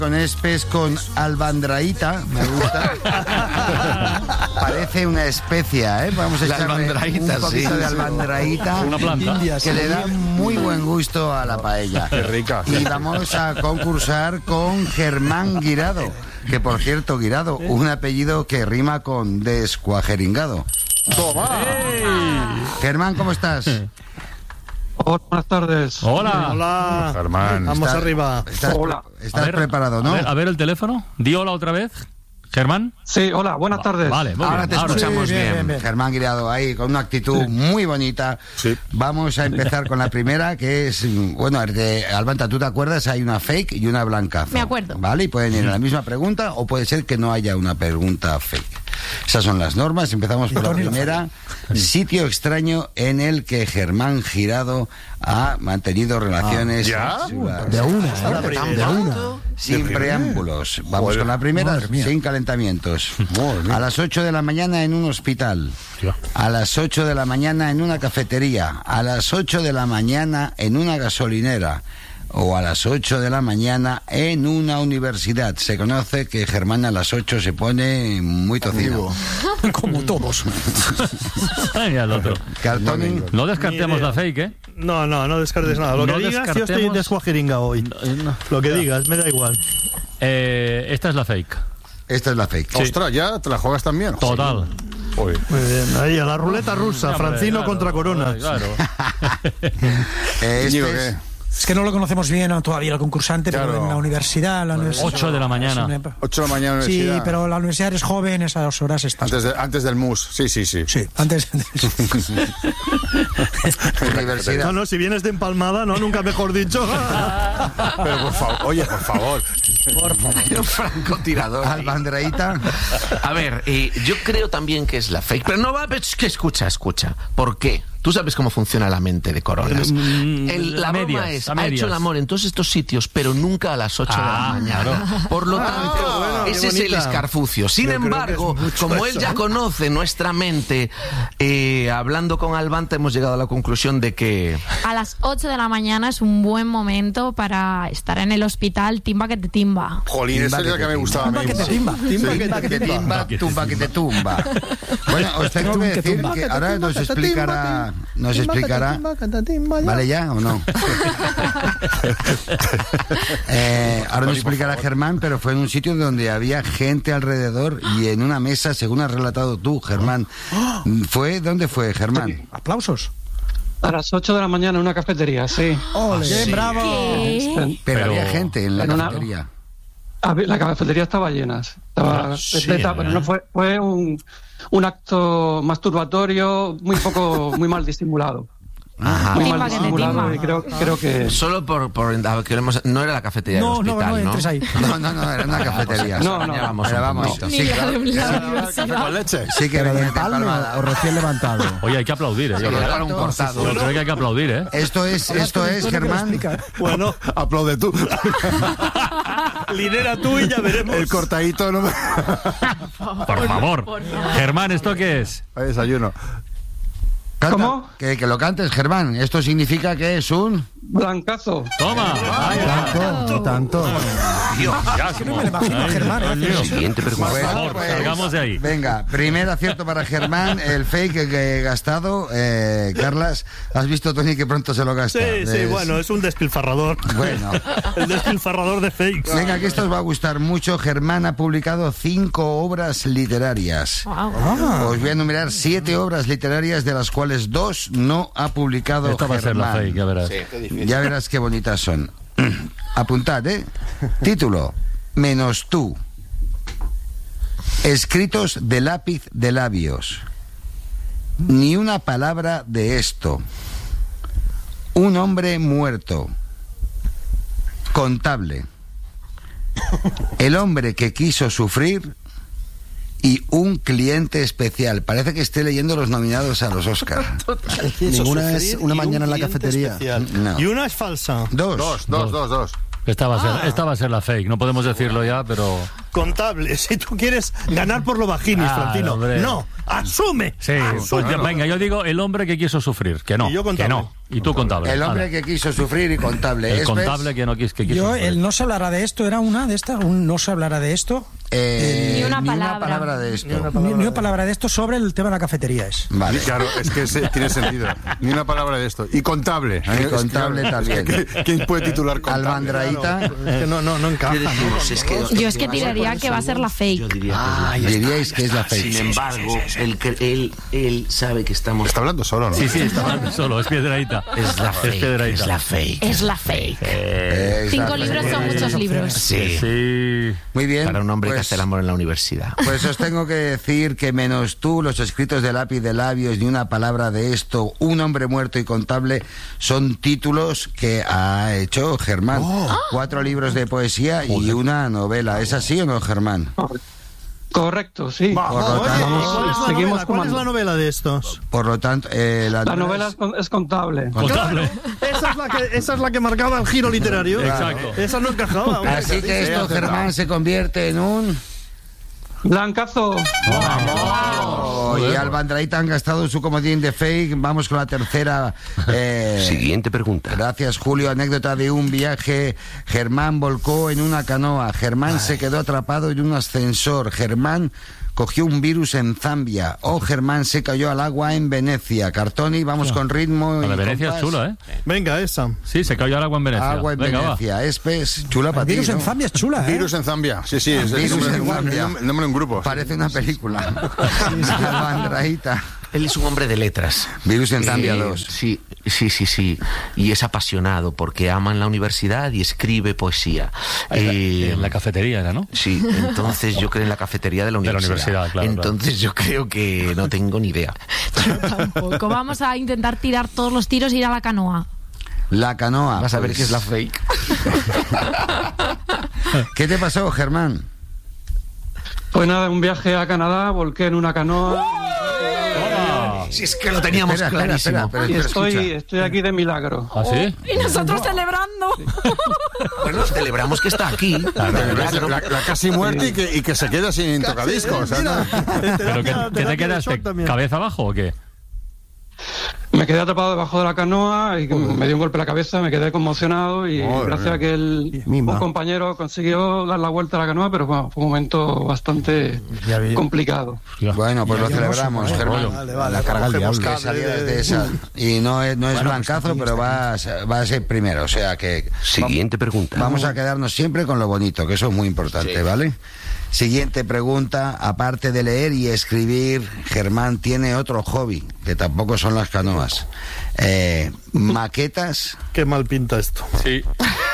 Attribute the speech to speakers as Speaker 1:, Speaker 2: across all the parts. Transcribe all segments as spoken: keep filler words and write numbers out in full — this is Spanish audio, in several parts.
Speaker 1: Con espes con albandraíta, me gusta. Parece una especia, ¿eh? Vamos a echarle un poquito sí. de albandraíta.
Speaker 2: Una planta.
Speaker 1: Que le da muy buen gusto a la paella.
Speaker 3: Qué rica.
Speaker 1: Y vamos a concursar con Germán Guirado. Que por cierto, Guirado, un apellido que rima con descuajeringado.
Speaker 3: ¡Toma!
Speaker 1: ¡Hey! Germán, ¿cómo estás?
Speaker 4: Hola, buenas tardes.
Speaker 2: Hola.
Speaker 3: Hola. Germán.
Speaker 5: Vamos
Speaker 1: ¿Estás,
Speaker 5: arriba.
Speaker 1: Estás,
Speaker 4: hola.
Speaker 1: ¿Estás
Speaker 2: ver,
Speaker 1: preparado, no?
Speaker 2: A ver, a ver el teléfono. Di hola otra vez. Germán.
Speaker 4: Sí, hola, buenas
Speaker 2: Va,
Speaker 4: tardes.
Speaker 2: Vale, muy
Speaker 1: Ahora
Speaker 2: bien.
Speaker 1: te
Speaker 2: Ahora
Speaker 1: escuchamos
Speaker 2: sí.
Speaker 1: bien,
Speaker 5: bien, bien, bien.
Speaker 1: Germán Guirado, ahí con una actitud muy bonita.
Speaker 3: Sí.
Speaker 1: Vamos a empezar con la primera, que es, bueno, de Albanta, ¿tú te acuerdas? Hay una fake y una blancazo.
Speaker 6: Me acuerdo.
Speaker 1: Vale, y pueden ir a la misma pregunta o puede ser que no haya una pregunta fake. Esas son las normas. Empezamos por la primera. Sitio extraño en el que Germán Guirado ha mantenido relaciones
Speaker 3: ¿Ya?
Speaker 1: sexuales.
Speaker 5: De una, ¿eh? De una.
Speaker 1: Sin preámbulos. Vamos
Speaker 3: Joder.
Speaker 1: con la primera,
Speaker 5: Madre mía.
Speaker 1: sin calentamientos.
Speaker 3: Madre mía.
Speaker 1: A las ocho de la mañana en un hospital.
Speaker 3: Ya.
Speaker 1: A las ocho de la mañana en una cafetería. A las ocho de la mañana en una gasolinera. O a las ocho de la mañana en una universidad. Se conoce que Germán a las ocho se pone muy tocido.
Speaker 5: Como todos.
Speaker 2: Ay, al otro.
Speaker 1: Cartón.
Speaker 2: No descartemos
Speaker 5: Ni idea.
Speaker 2: la fake, ¿eh?
Speaker 5: No, no, no descartes nada. Lo
Speaker 2: No
Speaker 5: que digas, yo estoy
Speaker 2: descartemos-
Speaker 5: descuajeringa hoy.
Speaker 2: no.
Speaker 5: Lo que digas, me da igual.
Speaker 2: Eh, esta es la fake.
Speaker 1: Esta es la fake.
Speaker 3: Ostras, ¿ya te la juegas también?
Speaker 2: Total.
Speaker 3: Joder.
Speaker 5: Muy bien, ahí a la ruleta rusa,
Speaker 2: Hombre,
Speaker 5: Francino
Speaker 2: claro,
Speaker 5: contra Corona.
Speaker 2: Claro.
Speaker 1: Eh,
Speaker 3: Íñigo,
Speaker 1: este es-
Speaker 3: ¿qué?
Speaker 7: Es que no lo conocemos bien ¿no? todavía el concursante,
Speaker 3: Claro.
Speaker 7: pero en la universidad... La universidad
Speaker 2: ocho de la mañana.
Speaker 3: ocho de la mañana
Speaker 7: Sí,
Speaker 3: universidad.
Speaker 7: pero la universidad eres joven, esas horas estás...
Speaker 3: Antes, de- antes del mus. Sí, sí, sí.
Speaker 7: Sí, antes...
Speaker 1: Universidad.
Speaker 5: No, no, si vienes de empalmada, no, nunca mejor dicho.
Speaker 3: Pero por favor, oye, por favor.
Speaker 8: Francotirador.
Speaker 1: Albandraíta.
Speaker 8: A ver, eh, yo creo también que es la fake, pero no va, pero es que escucha, escucha. ¿Por qué? Tú sabes cómo funciona la mente de Coronas. El, la
Speaker 2: a
Speaker 8: broma
Speaker 2: medias,
Speaker 8: es,
Speaker 2: a
Speaker 8: ha
Speaker 2: medias.
Speaker 8: hecho el amor en todos estos sitios, pero nunca a las ocho de la
Speaker 2: Ah,
Speaker 8: mañana. Por lo tanto,
Speaker 5: qué bueno, qué
Speaker 8: ese es el
Speaker 5: bonita.
Speaker 8: escarfucio. Sin
Speaker 5: Yo creo que
Speaker 8: embargo,
Speaker 5: es mucho
Speaker 8: como él
Speaker 5: eso.
Speaker 8: ya conoce nuestra mente, eh, hablando con Albanta hemos llegado a la conclusión de que...
Speaker 6: A las ocho de la mañana es un buen momento para estar en el hospital, timba que te timba.
Speaker 3: Jolín, esa es la que me gustaba a mí.
Speaker 7: que te timba.
Speaker 1: Timba que te timba, tumba que te tumba. Bueno, os tengo que decir que ahora nos explicará, nos explicará, ¿vale ya o no? eh, ahora nos explicará Germán, pero fue en un sitio donde había gente alrededor y en una mesa, según has relatado tú, Germán. ¿Fue? ¿Dónde fue, Germán?
Speaker 7: Aplausos.
Speaker 4: A las ocho de la mañana en una cafetería, sí.
Speaker 7: ¡Ole!
Speaker 4: Sí.
Speaker 7: ¡Bravo!
Speaker 6: ¿Qué?
Speaker 1: Pero,
Speaker 2: Pero
Speaker 1: había gente en la
Speaker 4: en una-
Speaker 1: cafetería.
Speaker 4: A ver, la cafetería estaba llena. Estaba
Speaker 2: Sí,
Speaker 4: repleta,
Speaker 2: ¿eh?
Speaker 4: pero no fue, fue un, un acto masturbatorio muy poco, muy mal disimulado.
Speaker 1: Ajá.
Speaker 4: Muy
Speaker 6: Timba
Speaker 4: mal
Speaker 6: que te
Speaker 4: disimulado
Speaker 6: timba.
Speaker 4: y creo, creo que...
Speaker 8: Solo por... por a- queremos, no era la cafetería
Speaker 7: No,
Speaker 8: del
Speaker 7: no,
Speaker 8: hospital,
Speaker 7: no
Speaker 8: ¿no?
Speaker 7: entres ahí.
Speaker 1: No, no, no, era una cafetería.
Speaker 4: No, no.
Speaker 8: Ya vamos
Speaker 1: Era,
Speaker 8: un
Speaker 1: vamos.
Speaker 8: poquito.
Speaker 6: Ni
Speaker 1: Sí,
Speaker 6: la
Speaker 1: claro.
Speaker 6: de un lado.
Speaker 3: ¿Café con leche?
Speaker 1: Sí que
Speaker 5: ¿Pero
Speaker 1: venía
Speaker 5: de palme
Speaker 1: empalmada.
Speaker 5: o recién levantado?
Speaker 2: Oye, hay que aplaudir, ¿eh? Yo creo,
Speaker 8: Para un cortado.
Speaker 2: yo creo que hay que aplaudir, ¿eh?
Speaker 1: Esto es, esto es, Germán.
Speaker 5: Bueno,
Speaker 3: Aplaude tú.
Speaker 5: lidera tú y ya veremos.
Speaker 3: El cortadito no me...
Speaker 2: Por favor. Germán, ¿esto qué es?
Speaker 3: Desayuno.
Speaker 1: Canta,
Speaker 4: ¿Cómo?
Speaker 1: Que, que lo cantes, Germán. Esto significa que es un...
Speaker 4: Blancazo.
Speaker 2: Toma. Ay,
Speaker 5: Tanto, tanto.
Speaker 2: ya,
Speaker 7: No me lo imagino a Germán, ¿eh?
Speaker 8: Siguiente pregunta.
Speaker 2: Por
Speaker 1: Bueno,
Speaker 2: favor,
Speaker 1: pues,
Speaker 2: salgamos de ahí.
Speaker 1: Venga, primer acierto para Germán. El fake que he gastado. Eh, Carlas, ¿has visto, Tony, que pronto se lo gasta?
Speaker 5: Sí, sí,
Speaker 1: Es-
Speaker 5: bueno, es un despilfarrador.
Speaker 1: Bueno.
Speaker 5: El despilfarrador de fakes.
Speaker 1: Venga, que esto os va a gustar mucho. Germán ha publicado cinco obras literarias.
Speaker 6: Wow.
Speaker 1: Os voy a enumerar siete obras literarias, de las cuales dos no ha publicado
Speaker 2: Esta va a ser la
Speaker 1: Germán.
Speaker 2: fake, ya verás.
Speaker 1: Ya verás qué bonitas son. Apuntad, ¿eh? Título: Menos tú. Escritos de lápiz de labios. Ni una palabra de esto. Un hombre muerto. Contable. El hombre que quiso sufrir. Y un cliente especial. Parece que esté leyendo los nominados a los Oscar.
Speaker 5: Ninguna
Speaker 9: es una mañana en la cafetería.
Speaker 1: No.
Speaker 5: Y una es falsa.
Speaker 1: Dos.
Speaker 3: Dos, dos, dos, dos.
Speaker 2: Esta va, a ser,
Speaker 6: Ah.
Speaker 2: esta va a ser la fake, no podemos decirlo ya, pero...
Speaker 5: Contable, si tú quieres ganar por lo bajinis,
Speaker 2: Ah,
Speaker 5: Florentino.
Speaker 2: hombre.
Speaker 5: No, asume.
Speaker 2: Sí,
Speaker 5: asume.
Speaker 2: pues ya, venga, yo digo el hombre que quiso sufrir, que no,
Speaker 5: Y yo
Speaker 2: que
Speaker 5: contable.
Speaker 2: no. Y tú contable.
Speaker 1: El hombre
Speaker 2: Ala.
Speaker 1: que quiso sufrir y contable.
Speaker 2: El
Speaker 1: ¿Es,
Speaker 2: contable
Speaker 1: ves?
Speaker 2: que no, quis, que quiso
Speaker 7: Yo,
Speaker 2: sufrir.
Speaker 7: el no se hablará de esto, era una de estas, un no se hablará de esto.
Speaker 1: Eh,
Speaker 6: Ni una
Speaker 1: Ni una
Speaker 6: palabra.
Speaker 1: palabra de esto.
Speaker 7: Ni, ni una palabra de esto sobre el tema de la cafetería es.
Speaker 1: Vale.
Speaker 3: Claro, es que se- tiene sentido. Ni una palabra de esto. Y contable.
Speaker 1: Y contable también.
Speaker 3: ¿Quién puede titular contable?
Speaker 1: Albandraíta.
Speaker 5: Es que no, no, no encaja.
Speaker 8: ¿Qué decimos? Es que-
Speaker 6: Yo es que tiraría que va a ser la
Speaker 8: Yo
Speaker 6: fake.
Speaker 8: diría
Speaker 1: Ah,
Speaker 8: que es la
Speaker 1: diríais que es la fake.
Speaker 8: Sin embargo, él, cre- él, él sabe que estamos...
Speaker 3: Está hablando solo, ¿no?
Speaker 2: Sí, sí, está hablando solo, es Piedraíta.
Speaker 8: Es la fake,
Speaker 2: Piedraíta.
Speaker 8: es la fake.
Speaker 6: Es la fake.
Speaker 1: Eh, es
Speaker 6: Cinco
Speaker 1: la
Speaker 6: libros
Speaker 1: fake.
Speaker 6: son muchos libros.
Speaker 8: Sí.
Speaker 2: Sí.
Speaker 1: Muy bien.
Speaker 8: Para un hombre que
Speaker 1: pues-
Speaker 8: hace el amor en la universidad.
Speaker 1: Pues os tengo que decir que menos tú, los escritos de lápiz de labios, ni una palabra de esto, un hombre muerto y contable, son títulos que ha hecho Germán. Cuatro libros de poesía y una novela. ¿Es así o no, Germán?
Speaker 4: Correcto, sí.
Speaker 1: Por lo
Speaker 5: Oye,
Speaker 1: tanto-
Speaker 5: ¿y ¿cuál es la
Speaker 4: Seguimos
Speaker 5: novela? ¿Cuál es
Speaker 4: comando.
Speaker 5: la novela de estos?
Speaker 1: Por lo tanto, eh, la,
Speaker 4: La novela es, con- es contable.
Speaker 2: Contable.
Speaker 5: Esa es la que, esa es la que marcaba el giro literario.
Speaker 2: Exacto.
Speaker 5: Esa no encajaba. hombre.
Speaker 1: Así que esto, Germán, se convierte en un...
Speaker 4: Blancazo.
Speaker 1: Oh, y Albandraíta han gastado su comodín de fake. Vamos con la tercera. eh,
Speaker 8: Siguiente pregunta.
Speaker 1: Gracias, Julio. Anécdota de un viaje. Germán volcó en una canoa. Germán se quedó atrapado en un ascensor. Germán cogió un virus en Zambia. O Germán se cayó al agua en Venecia. Cartoni, vamos con ritmo.
Speaker 2: La de
Speaker 1: y
Speaker 2: Venecia es
Speaker 1: compás.
Speaker 2: chula, ¿eh?
Speaker 5: Venga, esa.
Speaker 2: Sí, se cayó al agua en Venecia.
Speaker 1: Agua en
Speaker 2: Venga, va.
Speaker 1: Venecia. Espes, chula para ti,
Speaker 7: Virus en
Speaker 1: ¿no?
Speaker 7: Zambia es chula, ¿eh?
Speaker 3: Virus en Zambia. Sí, sí. Es el
Speaker 1: Virus
Speaker 3: nombre,
Speaker 1: en
Speaker 3: un-
Speaker 1: Zambia.
Speaker 3: el nombre de un grupo.
Speaker 1: Parece una película. Albandraíta.
Speaker 8: Él es un hombre de letras.
Speaker 1: Virus en Zambia
Speaker 8: Eh,
Speaker 1: dos.
Speaker 8: Sí, sí, sí, sí. Y es apasionado porque ama en la universidad y escribe poesía. Eh,
Speaker 2: En la cafetería era, ¿no?
Speaker 8: Sí, entonces yo creo en la cafetería de la
Speaker 2: De la
Speaker 8: universidad.
Speaker 2: universidad, claro,
Speaker 8: Entonces yo creo que no tengo ni idea.
Speaker 6: Yo tampoco. Vamos a intentar tirar todos los tiros e ir a la canoa.
Speaker 1: La canoa.
Speaker 8: Vas a ver
Speaker 1: pues.
Speaker 8: que es la fake.
Speaker 1: ¿Qué te pasó, Germán?
Speaker 4: Pues nada, un viaje a Canadá, volqué en una canoa
Speaker 8: Si es que lo teníamos
Speaker 1: Espera, espera,
Speaker 8: clarísimo.
Speaker 1: espera, pero
Speaker 4: y
Speaker 1: espera,
Speaker 4: estoy,
Speaker 1: escucha.
Speaker 4: estoy aquí de milagro.
Speaker 2: ¿Ah, sí?
Speaker 6: Y nosotros celebrando.
Speaker 8: Bueno, celebramos que está aquí. De verdad que no-
Speaker 3: La, la casi muerte y que, y que se queda sin tocadiscos. ¿sabes?
Speaker 2: ¿Pero qué, qué te quedaste? ¿Cabeza abajo o qué?
Speaker 4: Me quedé atrapado debajo de la canoa y me dio un golpe en la cabeza, me quedé conmocionado y
Speaker 3: Madre
Speaker 4: gracias
Speaker 3: mía.
Speaker 4: a que el,
Speaker 5: Mima.
Speaker 4: un compañero consiguió dar la vuelta a la canoa, pero bueno, fue un momento bastante
Speaker 5: Ya vi.
Speaker 4: complicado.
Speaker 1: Bueno, pues lo celebramos, Germán.
Speaker 5: Vale, vale,
Speaker 3: La carga al
Speaker 5: cogemos
Speaker 3: diablo.
Speaker 1: Que
Speaker 5: cable
Speaker 1: salías
Speaker 5: de-
Speaker 1: de esa. Y no es, no es
Speaker 7: Bueno, pues
Speaker 1: blancazo,
Speaker 7: aquí
Speaker 1: pero
Speaker 7: está
Speaker 1: va a, ser- va a ser primero. O sea que.
Speaker 8: Siguiente pregunta.
Speaker 1: Vamos a quedarnos siempre con lo bonito, que eso es muy importante,
Speaker 8: Sí.
Speaker 1: ¿vale? Siguiente pregunta. Aparte de leer y escribir, Germán tiene otro hobby, que tampoco son las canoas. Eh, maquetas,
Speaker 5: Qué mal pinta esto.
Speaker 2: Sí.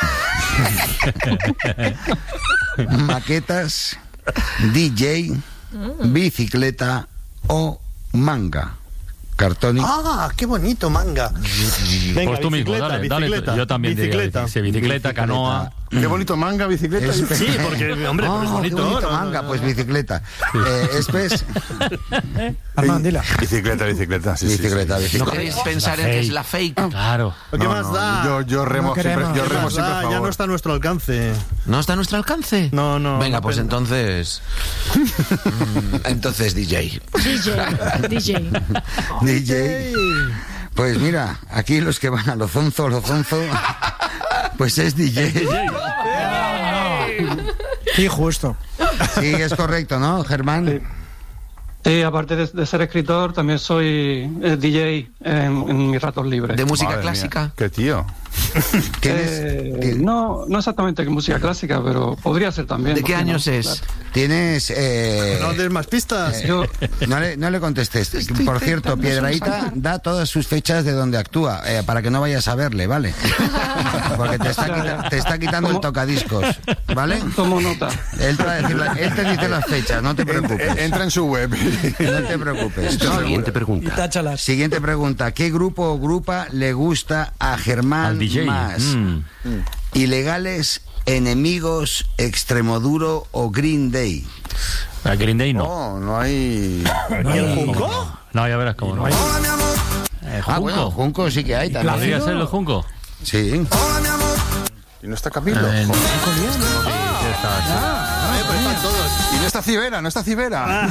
Speaker 1: maquetas, D J, bicicleta o manga. Cartoni.
Speaker 5: Ah, qué bonito, manga. Venga,
Speaker 2: Pues tú mismo,
Speaker 5: bicicleta,
Speaker 2: dale, dale.
Speaker 5: bicicleta,
Speaker 2: Yo también diría
Speaker 5: bicicleta.
Speaker 2: bici- sí, bicicleta, canoa.
Speaker 3: Qué bonito manga, bicicleta.
Speaker 1: Es-
Speaker 5: Sí, porque, hombre, pero es
Speaker 1: Oh,
Speaker 5: bonito.
Speaker 1: qué bonito
Speaker 5: ¿no?
Speaker 1: manga, pues bicicleta. Eh, Espes,
Speaker 7: Armand, dila.
Speaker 3: Bicicleta, bicicleta. Sí, sí,
Speaker 1: bicicleta,
Speaker 8: ¿No
Speaker 1: bicicleta.
Speaker 8: queréis pensar en que es la fake?
Speaker 2: Claro.
Speaker 5: ¿Qué
Speaker 3: No,
Speaker 5: más
Speaker 3: no,
Speaker 5: da?
Speaker 3: Yo, yo remo
Speaker 7: No
Speaker 3: siempre,
Speaker 7: queremos.
Speaker 3: yo
Speaker 5: ¿Qué
Speaker 3: remo
Speaker 5: más
Speaker 3: siempre a
Speaker 5: da?
Speaker 3: favor.
Speaker 5: Ya no está a nuestro alcance.
Speaker 8: ¿No está a nuestro alcance?
Speaker 5: No, no,
Speaker 8: Venga,
Speaker 5: no
Speaker 8: pues
Speaker 5: pena.
Speaker 8: entonces... Mm, entonces D J.
Speaker 6: D J. D J.
Speaker 1: D J. Pues mira, aquí los que van a lo zonzo, lo zonzo, pues es D J.
Speaker 7: Sí, justo.
Speaker 1: Sí, es correcto, ¿no, Germán?
Speaker 4: Sí, aparte de, de ser escritor, también soy eh, D J en, en mis ratos libres.
Speaker 8: ¿De música
Speaker 3: Madre mía,
Speaker 8: clásica?
Speaker 3: Qué tío.
Speaker 1: ¿Tienes,
Speaker 4: Eh,
Speaker 1: ti-
Speaker 4: no, no exactamente que música clásica, pero podría ser también.
Speaker 8: ¿De
Speaker 4: ¿por
Speaker 8: qué
Speaker 4: no?
Speaker 8: años es?
Speaker 1: tienes eh,
Speaker 5: No des más pistas.
Speaker 4: Yo,
Speaker 1: no, le, no le contestes. Por cierto, Piedraíta da todas sus fechas de donde actúa, eh, para que no vayas a verle, ¿vale? Porque te está, quita- te está quitando el tocadiscos, ¿vale?
Speaker 4: tomo nota.
Speaker 1: Él te, va a decir la- él te dice las fechas, no te preocupes.
Speaker 3: Entra en su web.
Speaker 1: No te preocupes.
Speaker 8: Siguiente
Speaker 7: Y
Speaker 8: pregunta.
Speaker 7: táchalas.
Speaker 1: Siguiente pregunta. ¿Qué grupo o grupa le gusta a Germán
Speaker 2: Al D J.
Speaker 1: más?
Speaker 2: Mm.
Speaker 1: ¿Ilegales, Enemigos, Extremoduro o Green Day?
Speaker 2: A Green Day no.
Speaker 3: No, no hay.
Speaker 5: ¿Y el Junco?
Speaker 2: No, ya verás cómo no. Eh,
Speaker 1: Ah, bueno,
Speaker 2: Junco.
Speaker 1: Junco sí que hay también.
Speaker 2: ¿Podría ser el Junco?
Speaker 1: Sí.
Speaker 3: Y no está Camilo.
Speaker 2: Eh,
Speaker 3: Joder.
Speaker 2: sí, está, sí.
Speaker 3: Ah, pues están todos. Y no está Cibera, no está Cibera.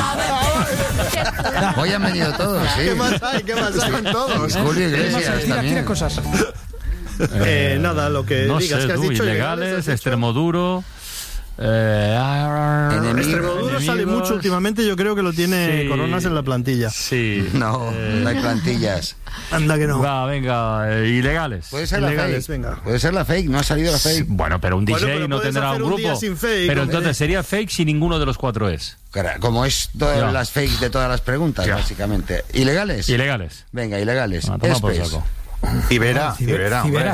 Speaker 1: Hoy han venido todos, sí.
Speaker 3: ¿Qué más hay? ¿Qué más hay? Están todos.
Speaker 1: Julio
Speaker 7: Vamos a
Speaker 1: Iglesias
Speaker 7: decir aquí
Speaker 1: también.
Speaker 7: las cosas.
Speaker 5: Eh, nada, lo que
Speaker 2: No
Speaker 5: digas
Speaker 2: sé,
Speaker 5: que has
Speaker 2: tú,
Speaker 5: dicho.
Speaker 2: ilegales,
Speaker 5: ¿has dicho?
Speaker 2: Extremoduro. Eh,
Speaker 1: Enemigos.
Speaker 5: Extremoduro sale
Speaker 2: enemigos.
Speaker 5: mucho últimamente, yo creo que lo tiene
Speaker 2: Sí.
Speaker 5: Coronas en la plantilla.
Speaker 2: Sí.
Speaker 1: No,
Speaker 2: Eh,
Speaker 1: no hay plantillas.
Speaker 5: Anda que no.
Speaker 2: Va, venga, eh, ilegales.
Speaker 1: Puede ser la
Speaker 5: Ilegales,
Speaker 1: fake.
Speaker 5: venga.
Speaker 1: Puede ser la fake, no ha salido la fake.
Speaker 2: Bueno, pero un D J
Speaker 5: Bueno, pero
Speaker 2: no
Speaker 5: puedes
Speaker 2: tendrá
Speaker 5: hacer
Speaker 2: un
Speaker 5: un día
Speaker 2: grupo.
Speaker 5: sin fake,
Speaker 2: pero
Speaker 5: hombre.
Speaker 2: entonces sería fake si ninguno de los cuatro es.
Speaker 1: Cara, como es todas
Speaker 2: Ya.
Speaker 1: las fakes de todas las preguntas,
Speaker 2: Ya.
Speaker 1: básicamente. ¿Ilegales?
Speaker 2: Ilegales.
Speaker 1: Venga, ilegales.
Speaker 2: Ah, toma por
Speaker 1: Espes.
Speaker 2: saco.
Speaker 3: Cibera, Cibera.
Speaker 7: Cibera.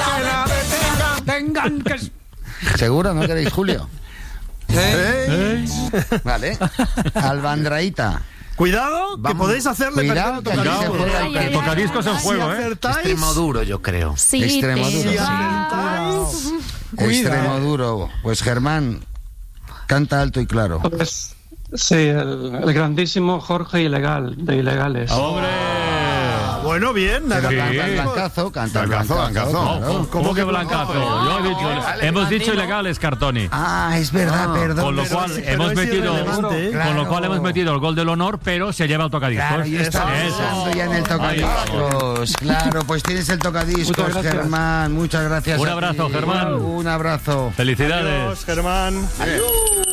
Speaker 1: Tengan que... ¿Seguro? ¿No queréis Julio?
Speaker 2: ¿Eh?
Speaker 1: Vale. Albandraíta.
Speaker 5: Cuidado, que
Speaker 1: Vamos.
Speaker 5: podéis hacerle
Speaker 1: Cuidado,
Speaker 5: perder el
Speaker 1: que aquí se
Speaker 5: tocadiscos.
Speaker 1: juega
Speaker 6: Ay,
Speaker 1: el
Speaker 6: ay,
Speaker 2: El tocadiscos en
Speaker 6: ay,
Speaker 2: juego,
Speaker 5: Si
Speaker 2: ¿eh?
Speaker 5: acertáis,
Speaker 8: Extremoduro, yo creo.
Speaker 6: Sí,
Speaker 1: Extremoduro.
Speaker 6: te
Speaker 5: si
Speaker 6: va.
Speaker 5: acertáis,
Speaker 1: Extremo duro. Pues Germán, canta alto y claro.
Speaker 4: Pues, sí, el, el grandísimo Jorge Ilegal, de Ilegales.
Speaker 2: ¡Hombre!
Speaker 5: bueno, bien.
Speaker 1: Pero
Speaker 2: Sí.
Speaker 1: canta el blancazo, canta el
Speaker 3: Blancazo,
Speaker 1: blancazo.
Speaker 3: blancazo.
Speaker 1: claro.
Speaker 2: ¿Cómo que blancazo? Yo he dicho, hemos dicho ilegales, Cartoni.
Speaker 1: Ah, es verdad, perdón.
Speaker 2: Con lo
Speaker 1: pero
Speaker 2: cual
Speaker 1: sí,
Speaker 5: pero
Speaker 2: hemos
Speaker 5: es
Speaker 2: metido,
Speaker 5: irrelevante, ¿eh?
Speaker 2: con lo
Speaker 1: Claro.
Speaker 2: cual hemos metido el gol del honor, pero se lleva el tocadiscos.
Speaker 1: Claro, yo estaba
Speaker 2: Eso.
Speaker 1: pensando ya en el
Speaker 2: Ahí
Speaker 1: tocadiscos. Claro, pues tienes el tocadiscos,
Speaker 4: Muchas gracias.
Speaker 1: Germán. Muchas gracias.
Speaker 2: Un
Speaker 1: a
Speaker 2: abrazo,
Speaker 1: ti.
Speaker 2: Germán.
Speaker 1: Un abrazo.
Speaker 2: Felicidades.
Speaker 5: Adiós, Germán.
Speaker 3: Bien.